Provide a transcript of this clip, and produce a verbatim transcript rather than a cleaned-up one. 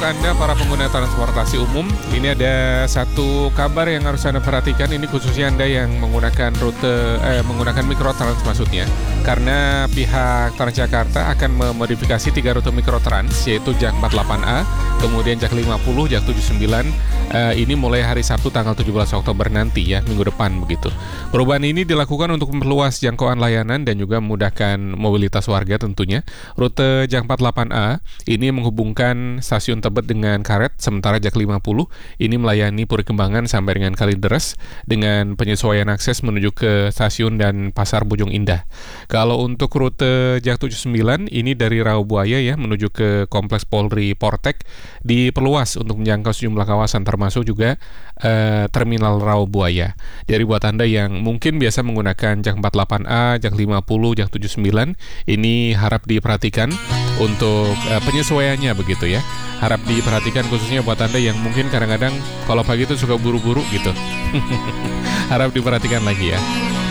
untuk Anda para pengguna transportasi umum, ini ada satu kabar yang harus Anda perhatikan. Ini khususnya Anda yang menggunakan rute eh, menggunakan mikrotrans maksudnya. Karena pihak Transjakarta akan memodifikasi tiga rute mikrotrans, yaitu Jak empat puluh delapan A, kemudian Jak lima puluh, Jak tujuh puluh sembilan. eh, Ini mulai hari Sabtu tanggal tujuh belas Oktober nanti ya, minggu depan begitu. Perubahan ini dilakukan untuk memperluas jangkauan layanan dan juga memudahkan mobilitas warga tentunya. Rute Jak empat puluh delapan A ini menghubungkan stasiun Tebet dengan Karet, sementara Jak lima puluh ini melayani Puri Kembangan sampai dengan Kalideres dengan penyesuaian akses menuju ke stasiun dan Pasar Bojong Indah. Kalau untuk rute Jak tujuh puluh sembilan ini dari Rawabuaya ya menuju ke Kompleks Polri Portek diperluas untuk menjangkau sejumlah kawasan termasuk juga eh, Terminal Rawabuaya. Jadi buat Anda yang mungkin biasa menggunakan Jak empat puluh delapan A, Jak lima puluh, Jak tujuh puluh sembilan ini harap diperhatikan untuk uh, penyesuaiannya begitu ya. Harap diperhatikan khususnya buat Anda yang mungkin kadang-kadang kalau pagi itu suka buru-buru gitu. Harap diperhatikan lagi ya.